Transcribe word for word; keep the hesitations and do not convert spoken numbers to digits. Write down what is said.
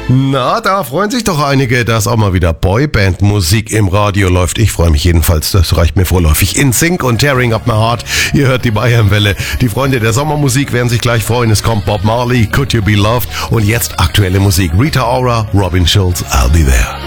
Na, da freuen sich doch einige, dass auch mal wieder Boyband-Musik im Radio läuft. Ich freue mich jedenfalls, das reicht mir vorläufig. In Sync und Tearing Up My Heart, ihr hört die Bayernwelle. Die Freunde der Sommermusik werden sich gleich freuen. Es kommt Bob Marley, Could You Be Loved und jetzt aktuelle Musik. Rita Ora, Robin Schulz, I'll Be There.